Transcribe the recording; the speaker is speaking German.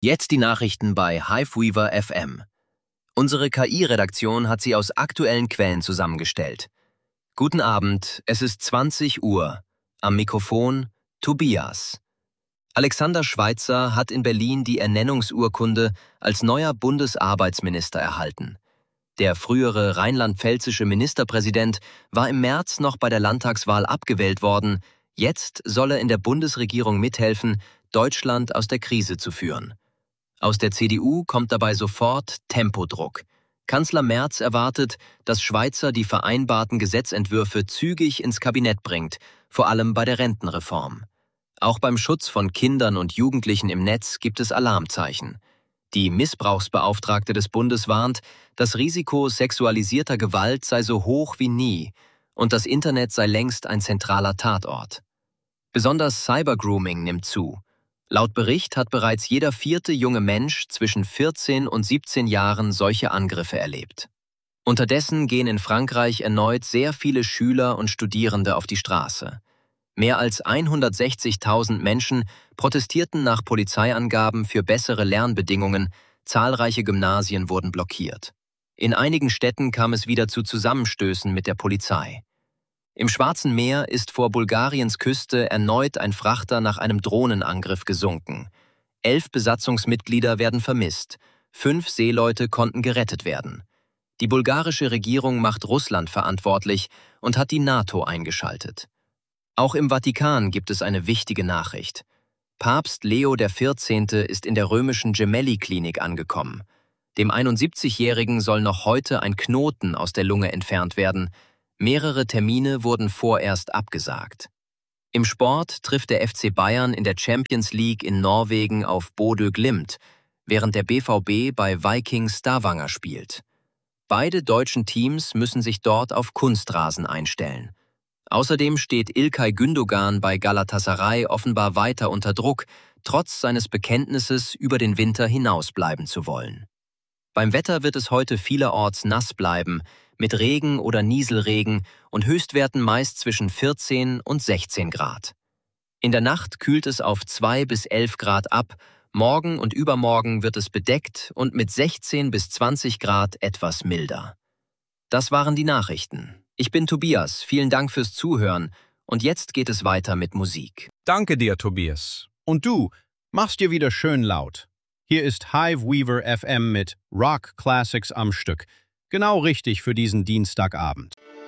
Jetzt die Nachrichten bei Hiveweaver FM. Unsere KI-Redaktion hat sie aus aktuellen Quellen zusammengestellt. Guten Abend, es ist 20 Uhr. Am Mikrofon Tobias. Alexander Schweitzer hat in Berlin die Ernennungsurkunde als neuer Bundesarbeitsminister erhalten. Der frühere rheinland-pfälzische Ministerpräsident war im März noch bei der Landtagswahl abgewählt worden. Jetzt soll er in der Bundesregierung mithelfen, Deutschland aus der Krise zu führen. Aus der CDU kommt dabei sofort Tempodruck. Kanzler Merz erwartet, dass Schweitzer die vereinbarten Gesetzentwürfe zügig ins Kabinett bringt, vor allem bei der Rentenreform. Auch beim Schutz von Kindern und Jugendlichen im Netz gibt es Alarmzeichen. Die Missbrauchsbeauftragte des Bundes warnt, das Risiko sexualisierter Gewalt sei so hoch wie nie und das Internet sei längst ein zentraler Tatort. Besonders Cybergrooming nimmt zu. Laut Bericht hat bereits jeder 4. junge Mensch zwischen 14 und 17 Jahren solche Angriffe erlebt. Unterdessen gehen in Frankreich erneut sehr viele Schüler und Studierende auf die Straße. Mehr als 160.000 Menschen protestierten nach Polizeiangaben für bessere Lernbedingungen, zahlreiche Gymnasien wurden blockiert. In einigen Städten kam es wieder zu Zusammenstößen mit der Polizei. Im Schwarzen Meer ist vor Bulgariens Küste erneut ein Frachter nach einem Drohnenangriff gesunken. 11 Besatzungsmitglieder werden vermisst, 5 Seeleute konnten gerettet werden. Die bulgarische Regierung macht Russland verantwortlich und hat die NATO eingeschaltet. Auch im Vatikan gibt es eine wichtige Nachricht. Papst Leo XIV. Ist in der römischen Gemelli-Klinik angekommen. Dem 71-Jährigen soll noch heute ein Knoten aus der Lunge entfernt werden. Mehrere Termine wurden vorerst abgesagt. Im Sport trifft der FC Bayern in der Champions League in Norwegen auf Bodø Glimt, während der BVB bei Viking Stavanger spielt. Beide deutschen Teams müssen sich dort auf Kunstrasen einstellen. Außerdem steht İlkay Gündoğan bei Galatasaray offenbar weiter unter Druck, trotz seines Bekenntnisses, über den Winter hinausbleiben zu wollen. Beim Wetter wird es heute vielerorts nass bleiben, mit Regen oder Nieselregen und Höchstwerten meist zwischen 14 und 16 Grad. In der Nacht kühlt es auf 2 bis 11 Grad ab, morgen und übermorgen wird es bedeckt und mit 16 bis 20 Grad etwas milder. Das waren die Nachrichten. Ich bin Tobias, vielen Dank fürs Zuhören und jetzt geht es weiter mit Musik. Danke dir, Tobias. Und du, machst dir wieder schön laut. Hier ist Hiveweaver FM mit Rock Classics am Stück. Genau richtig für diesen Dienstagabend.